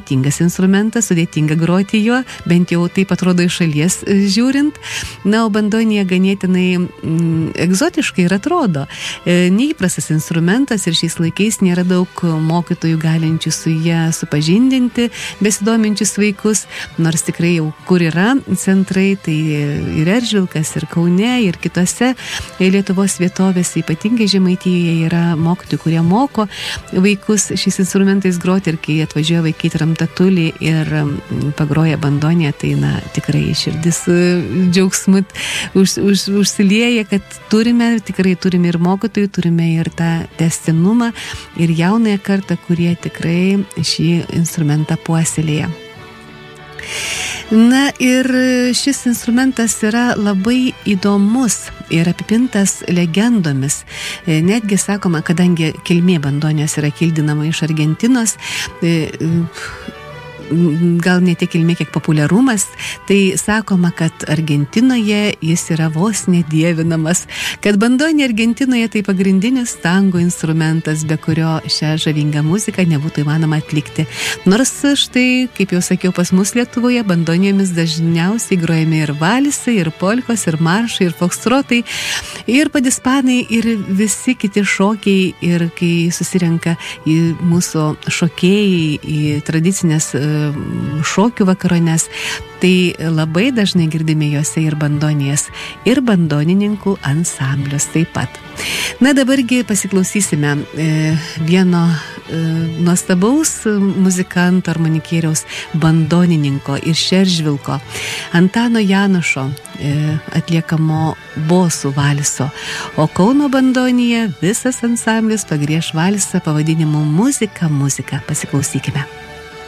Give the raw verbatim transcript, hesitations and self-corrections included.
sudėtingas instrumentas, sudėtinga groti juo, bent jau taip atrodo iš šalies žiūrint. Na, o bandonija ganėtinai mm, egzotiškai ir atrodo. E, neįprastas instrumentas ir šiais laikais nėra daug mokytojų galinčių su ją supažindinti, besidominčius vaikus, nors tikrai jau kur yra centrai, tai ir Eržvilkas, ir Kaune, ir kitose Lietuvos vietovėse, ypatingai Žemaitijoje yra mokytojų, kurie moko vaikus šiais instrumentais groti, ir kai atvažiuoja vaikai tramtatulį ir pagroja bandoniją, tai na, tikrai širdis džiaugsmu už, už, užsilieja, kad turime, tikrai turime ir mokytojų, turime ir tą tęstinumą, ir jaunąją kartą, kurie tikrai šį instrumentą puoselėja. Na ir šis instrumentas yra labai įdomus ir apipintas legendomis. Netgi sakoma, kadangi kilmė bandonijos yra kildinama iš Argentinos, gal ne tiek kilmė, kiek populiarumas, tai sakoma, kad Argentinoje jis yra vos nedievinamas, kad bandonija Argentinoje tai pagrindinis tango instrumentas, be kurio šią žavingą muziką nebūtų įmanoma atlikti. Nors štai, kaip jau sakiau, pas mus Lietuvoje bandonijomis dažniausiai grojami ir valisai, ir polkos, ir maršai, ir fokstrotai, ir padispanai, ir visi kiti šokiai, ir kai susirenka į mūsų šokėjai, į tradicinės šokių vakaronės, tai labai dažnai girdime juose ir bandonijas, ir bandonininkų ansamblius taip pat. Na, dabargi pasiklausysime e, vieno e, nuostabaus muzikanto armonikieriaus bandonininko iš Eržvilko, Antano Janušo e, atliekamo bosų valiso, o Kauno bandonija visas ansamblis pagrieš valisą pavadinimu Muzika, muzika. Pasiklausykime.